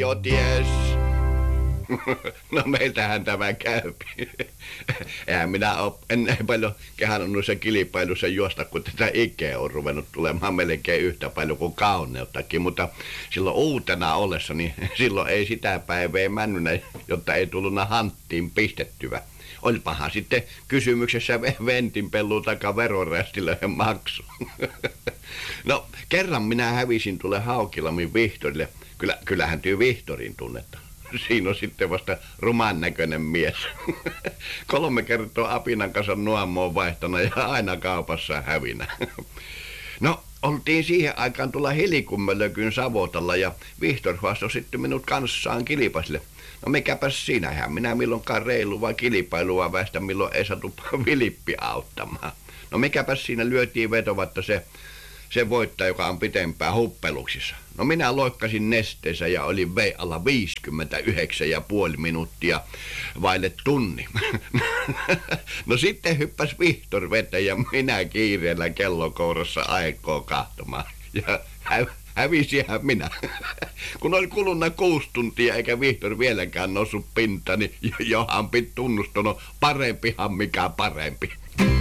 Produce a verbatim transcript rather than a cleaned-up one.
jo ties. No meiltähän tämä käypi. Eihän minä ole ennen paljon kehannut noissa kilpailuissa juosta, kun tätä ikää on ruvennut tulemaan melkein yhtä paljon kuin kauneuttakin. Mutta silloin uutena ollessa, niin silloin ei sitä päivää männynä, jotta ei tullut hanttiin pistettyä. Olipahan sitten kysymyksessä ventinpellu taka verorästilöiden maksu. No kerran minä hävisin tulle Haukilamin Vihtorille. Kyllä, kyllähän tyy Vihtorin tunnetta. Siinä on sitten vasta ruman näköinen mies. Kolme kertaa apinan kanssa nuomoon vaihtana ja aina kaupassa hävinä. No, oltiin siihen aikaan tulla Hilikummölökyn Savotalla ja Vihtor haastoi sitten minut kanssaan kilpasille. No mikäpäs siinähän minä milloinkaan reilua kilpailua väistä, milloin ei saatu Vilippi auttamaan. No mikäpäs siinä lyötiin vetovatta se, se voittaja, joka on pitempään huppeluksissa. No minä loikkasin nesteessä ja olin vei alla viisikymmentäyhdeksän ja puoli minuuttia vaille tunni. No sitten hyppäs Vihtor veteen ja minä kiireellä kellokourassa aikoo kahtomaan. Ja hä- hävisihän minä. Kun oli kulunut kuusi tuntia eikä Vihtor vieläkään noussut pintaan, niin johan piti tunnustunut parempihan mikä parempi.